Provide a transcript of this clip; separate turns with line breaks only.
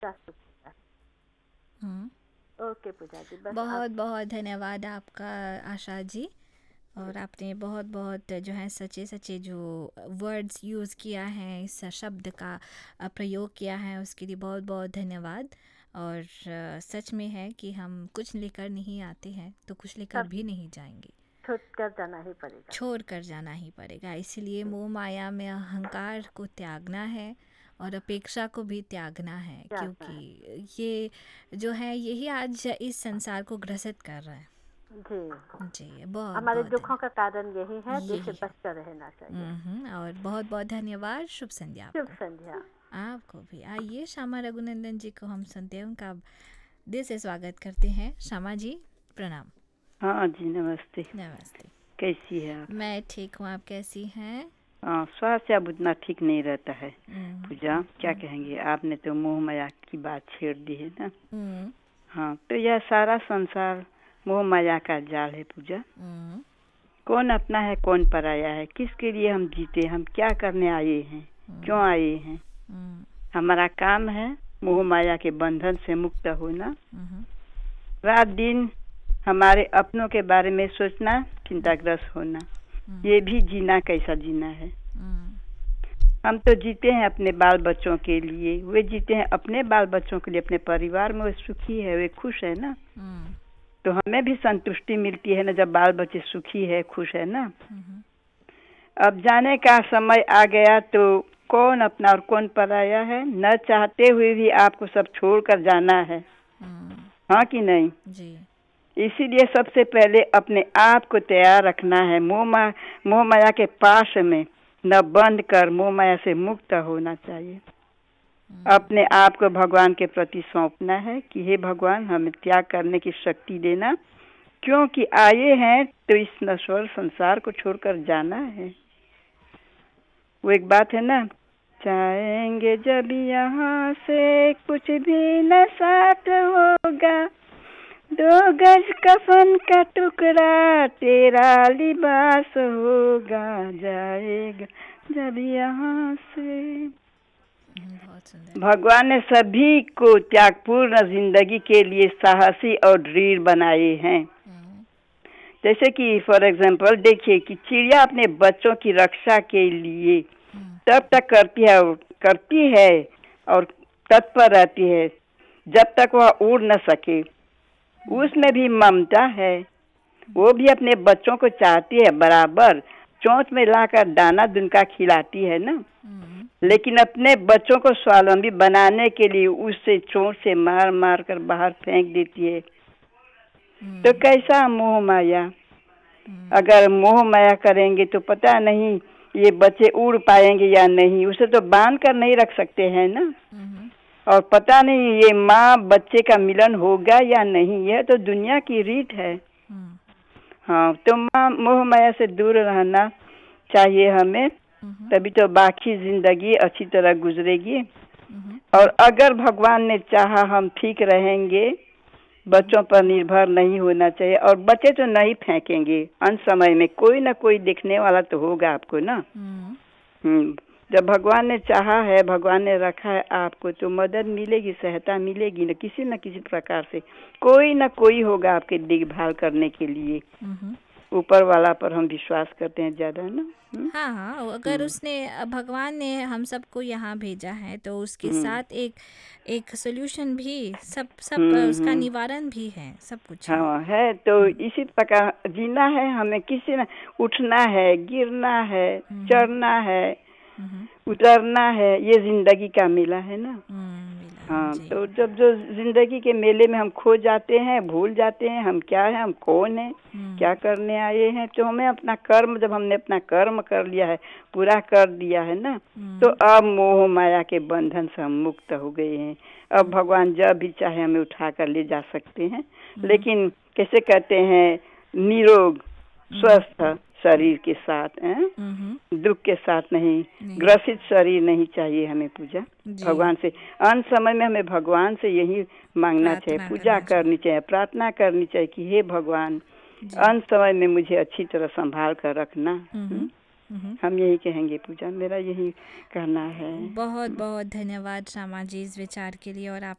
जा सकता है।
हम्म,
ओके पूजा जी, बस आप।
बहुत बहुत धन्यवाद आपका आशा जी।
जी।
और आपने बहुत बहुत जो है सच्चे सच्चे जो वर्ड्स यूज़ किया है, इस शब्द का प्रयोग किया है, उसके लिए बहुत बहुत धन्यवाद। और सच में है कि हम कुछ लेकर नहीं आते हैं तो कुछ लेकर
सब
भी नहीं जाएंगे,
छूट कर जाना ही पड़ेगा।
छोड़ कर जाना ही पड़ेगा। इसलिए मोह माया में अहंकार को त्यागना है और अपेक्षा को भी त्यागना है,
जाना
क्योंकि
है।
ये जो है यही आज इस संसार को ग्रसित कर रहा है।
जी।
जी, बहुत
हमारे
बहुत
दुखों
धन्यवाद।
का कारण यही है, तो इससे
यही है।
बचकर रहना चाहिए।
और बहुत बहुत धन्यवाद। शुभ संध्या
शुभ
आपको।
संध्या।
आपको भी। आइए श्यामा रघुनंदन जी को हम सुनते हैं, उनका दिल से स्वागत करते हैं। श्यामा जी प्रणाम।
हाँ जी, नमस्ते।
नमस्ते।
कैसी है आप?
मैं ठीक हूँ, आप कैसी हैं?
हाँ, स्वास्थ्य अब उतना ठीक नहीं रहता है।
हम्म,
पूजा, क्या कहेंगे? आपने तो मोह माया की बात छेड़ दी है ना।
हम्म,
हाँ, तो यह सारा संसार मोह माया का जाल है पूजा।
हम्म,
कौन अपना है, कौन पराया है, किसके लिए हम जीते, हम क्या करने आए हैं, क्यों आए हैं?
हम्म,
हमारा काम है मोह माया के बंधन से मुक्त होना।
हम्म,
रात दिन हमारे अपनों के बारे में सोचना, चिंताग्रस्त होना, ये भी जीना कैसा जीना है?
हम्म,
हम तो जीते हैं अपने बाल बच्चों के लिए, वे जीते हैं अपने बाल बच्चों के लिए, अपने परिवार में वे सुखी है, वे खुश है ना।
हम्म,
तो हमें भी संतुष्टि मिलती है ना जब बाल बच्चे सुखी है, खुश है ना।
हम्म,
अब जाने का समय आ गया तो कौन अपना और कौन पराया है, न चाहते हुए भी आपको सब छोड़कर जाना है। हाँ कि नहीं?
जी।
इसीलिए सबसे पहले अपने आप को तैयार रखना है। मोह माया के पास में न बंद कर मोह माया से मुक्त होना चाहिए। अपने आप को भगवान के प्रति सौंपना है कि हे भगवान, हमें त्याग करने की शक्ति देना, क्योंकि आए हैं तो इस नश्वर संसार को छोड़कर जाना है। वो एक बात है ना, जाएंगे जब यहाँ से कुछ भी न साथ होगा, 2 गज कफन का टुकड़ा तेरा लिबास होगा, जाएगा जब यहाँ से।
बहुत सुंदर।
भगवान ने सभी को त्यागपूर्ण जिंदगी के लिए साहसी और दृढ़ बनाए हैं। जैसे कि फॉर एग्जाम्पल देखिए कि चिड़िया अपने बच्चों की रक्षा के लिए तब तक करती है और तत्पर रहती है जब तक वह उड़ न सके। उसमें भी ममता है, वो भी अपने बच्चों को चाहती है, बराबर चोंच में लाकर दाना दुनका खिलाती है ना। लेकिन अपने बच्चों को स्वावलंबी बनाने के लिए उससे चोंच से मार मार कर बाहर फेंक देती है। तो कैसा मोह माया? अगर मोह माया करेंगे तो पता नहीं ये बच्चे उड़ पाएंगे या नहीं, उसे तो बांध कर नहीं रख सकते हैं ना। और पता नहीं ये माँ बच्चे का मिलन होगा या नहीं, यह तो दुनिया की रीत है। हाँ, तो मोह माया से दूर रहना चाहिए हमें, तभी तो बाकी जिंदगी अच्छी तरह गुजरेगी। और अगर भगवान ने चाहा हम ठीक रहेंगे, बच्चों पर निर्भर नहीं होना चाहिए। और बच्चे तो नहीं फेंकेंगे, अंत समय में कोई ना कोई देखने वाला तो होगा आपको ना। जब भगवान ने चाहा है, भगवान ने रखा है आपको, तो मदद मिलेगी, सहायता मिलेगी न किसी प्रकार से। कोई ना कोई होगा आपके देखभाल करने के लिए। ऊपर वाला पर हम विश्वास करते हैं ज्यादा ना।
हाँ हाँ, अगर उसने भगवान ने हम सबको यहाँ भेजा है तो उसके साथ एक एक सोल्यूशन भी, सब सब उसका निवारण भी है, सब कुछ है।
हाँ है, तो इसी प्रकार जीना है हमें। किसी ने उठना है, गिरना है, चढ़ना है, उतरना है, ये जिंदगी का मेला है ना। हाँ, तो जब जो जिंदगी के मेले में हम खो जाते हैं, भूल जाते हैं हम क्या है, हम कौन है, क्या करने आए हैं, तो हमें अपना कर्म, जब हमने अपना कर्म कर लिया है, पूरा कर दिया है ना, तो अब मोह माया के बंधन से हम मुक्त हो गए हैं। अब भगवान जब भी चाहे हमें उठा कर ले जा सकते हैं, लेकिन कैसे कहते हैं, निरोग स्वस्थ शरीर के साथ, दुख के साथ नहीं, ग्रसित शरीर नहीं चाहिए हमें। पूजा भगवान से अंत समय में हमें भगवान से यही मांगना चाहिए, पूजा करनी चाहिए, प्रार्थना करनी चाहिए कि हे भगवान, अंत समय में मुझे अच्छी तरह संभाल कर रखना। हम यही कहेंगे पूजा, मेरा यही कहना है।
बहुत बहुत धन्यवाद श्यामा जी इस विचार के लिए, और आप